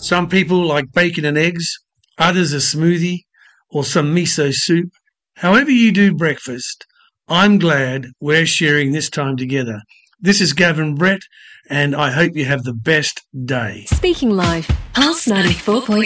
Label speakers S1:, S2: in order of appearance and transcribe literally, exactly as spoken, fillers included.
S1: Some people like bacon and eggs, others a smoothie or some miso soup. However you do breakfast, I'm glad we're sharing this time together. This is Gavin Brett, and I hope you have the best day.
S2: Speaking Live, Pulse ninety-four point